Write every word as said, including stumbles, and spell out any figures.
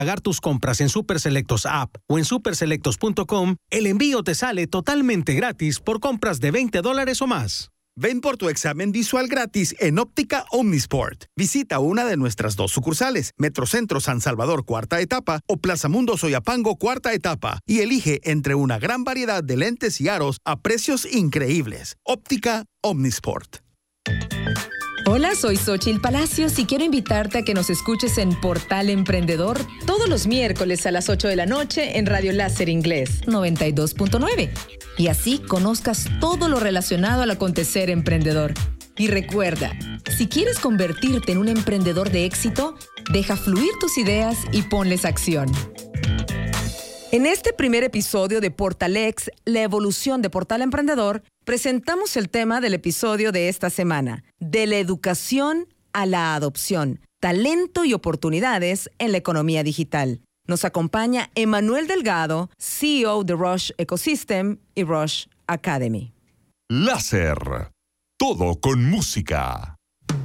pagar tus compras en Superselectos App o en superselectos punto com, el envío te sale totalmente gratis por compras de veinte dólares o más. Ven por tu examen visual gratis en Óptica Omnisport. Visita una de nuestras dos sucursales, Metrocentro San Salvador cuarta etapa o Plaza Mundo Soyapango cuarta etapa, y elige entre una gran variedad de lentes y aros a precios increíbles. Óptica Omnisport. Hola, soy Xóchitl Palacios y quiero invitarte a que nos escuches en Portal Emprendedor todos los miércoles a las ocho de la noche en Radio Láser Inglés noventa y dos punto nueve. Y así conozcas todo lo relacionado al acontecer emprendedor. Y recuerda, si quieres convertirte en un emprendedor de éxito, deja fluir tus ideas y ponles acción. En este primer episodio de Portalex, la evolución de Portal Emprendedor, presentamos el tema del episodio de esta semana, de la educación a la adopción, talento y oportunidades en la economía digital. Nos acompaña Emanuel Delgado, C E O de Rush Ecosystem y Rush Academy. Láser, todo con música.